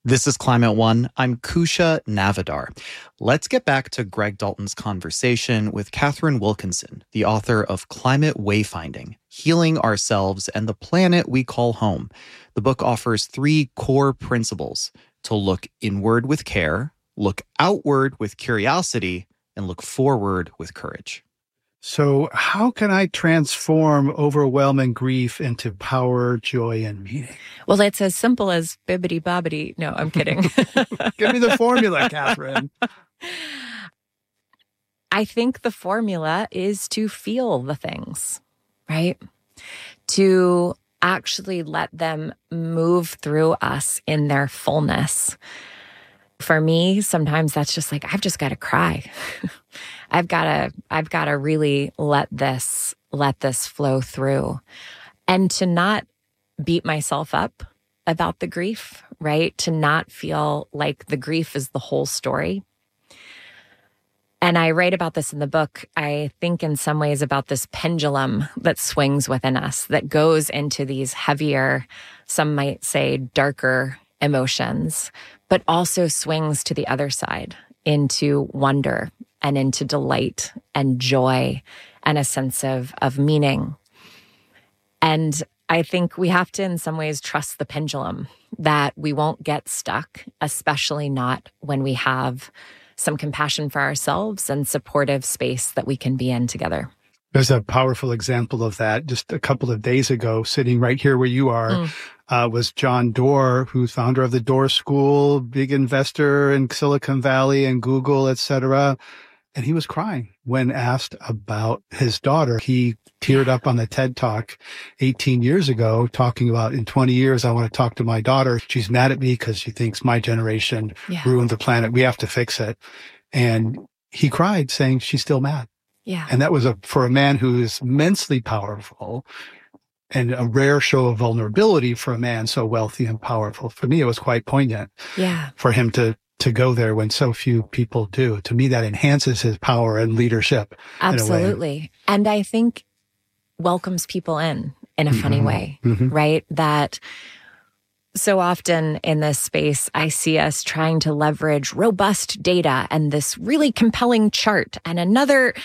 This is Climate One. I'm Kusha Navidar. Let's get back to Greg Dalton's conversation with Catherine Wilkinson, the author of Climate Wayfinding: Healing Ourselves and the Planet We Call Home. The book offers 3 core principles: to look inward with care, look outward with curiosity, and look forward with courage. So how can I transform overwhelming grief into power, joy, and meaning? Well, it's as simple as bibbity bobbity. No, I'm kidding. Give me the formula, Catherine. I think the formula is to feel the things, right? To actually let them move through us in their fullness. For me, sometimes that's just like, I've just got to cry. I've got to really let this flow through, and to not beat myself up about the grief, right? To not feel like the grief is the whole story. And I write about this in the book. I think in some ways about this pendulum that swings within us, that goes into these heavier, some might say darker emotions, but also swings to the other side into wonder and into delight and joy and a sense of meaning. And I think we have to, in some ways, trust the pendulum, that we won't get stuck, especially not when we have some compassion for ourselves and supportive space that we can be in together. There's a powerful example of that. Just a couple of days ago, sitting right here where you are, was John Doerr, who's founder of the Doerr School, big investor in Silicon Valley and Google, et cetera. And he was crying when asked about his daughter. He teared up on the TED Talk 18 years ago, talking about, in 20 years, I want to talk to my daughter. She's mad at me because she thinks my generation ruined the planet. We have to fix it. And he cried, saying she's still mad. Yeah. And that was for a man who is immensely powerful, and a rare show of vulnerability for a man so wealthy and powerful. For me, it was quite poignant. Yeah. For him to go there when so few people do. To me, that enhances his power and leadership. Absolutely. And I think welcomes people in a funny way, right? That so often in this space, I see us trying to leverage robust data and this really compelling chart and another,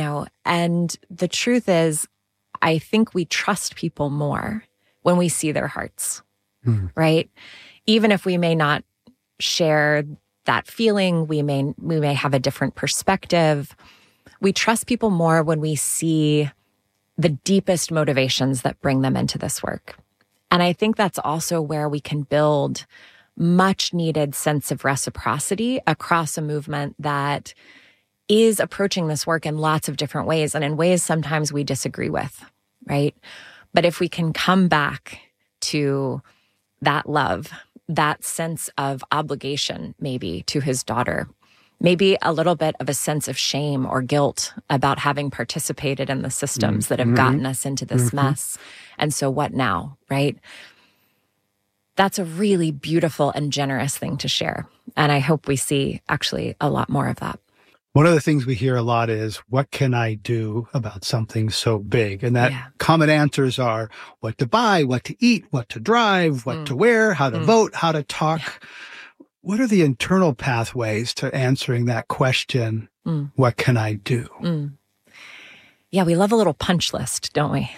and the truth is, I think we trust people more when we see their hearts, right? Even if we may not share that feeling, we may have a different perspective. We trust people more when we see the deepest motivations that bring them into this work. And I think that's also where we can build much needed sense of reciprocity across a movement that is approaching this work in lots of different ways, and in ways sometimes we disagree with, right? But if we can come back to that love, that sense of obligation, maybe to his daughter, maybe a little bit of a sense of shame or guilt about having participated in the systems that have gotten us into this mess. And so what now, right? That's a really beautiful and generous thing to share. And I hope we see actually a lot more of that. One of the things we hear a lot is, what can I do about something so big? And that common answers are what to buy, what to eat, what to drive, what to wear, how to vote, how to talk. Yeah. What are the internal pathways to answering that question? What can I do? Yeah, we love a little punch list, don't we?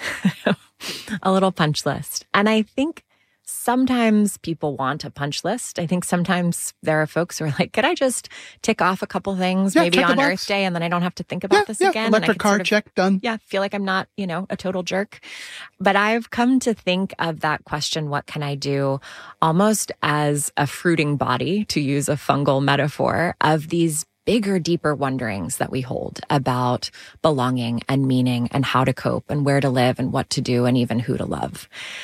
A little punch list. And I think sometimes people want a punch list. I think sometimes there are folks who are like, could I just tick off a couple things maybe on Earth Day, and then I don't have to think about this again? Electric car check, done. Yeah, feel like I'm not, a total jerk. But I've come to think of that question, what can I do, almost as a fruiting body, to use a fungal metaphor, of these bigger, deeper wonderings that we hold about belonging and meaning and how to cope and where to live and what to do and even who to love.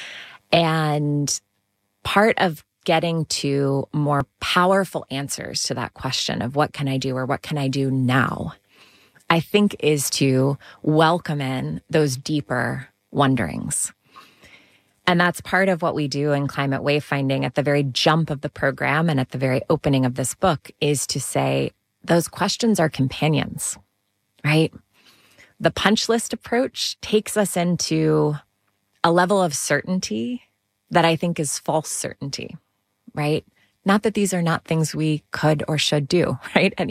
And part of getting to more powerful answers to that question of what can I do, or what can I do now, I think is to welcome in those deeper wonderings. And that's part of what we do in Climate Wayfinding at the very jump of the program and at the very opening of this book, is to say those questions are companions, right? The punch list approach takes us into a level of certainty that I think is false certainty, right? Not that these are not things we could or should do, right? And